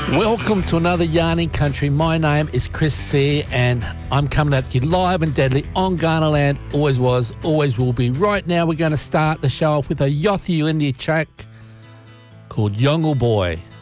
Welcome to another Yarning Country. My name is Chris C, and I'm coming at you live and deadly on Ghana land. Always was, always will be. Right now, we're going to start the show off with a Yothu India track called Yongle Boy.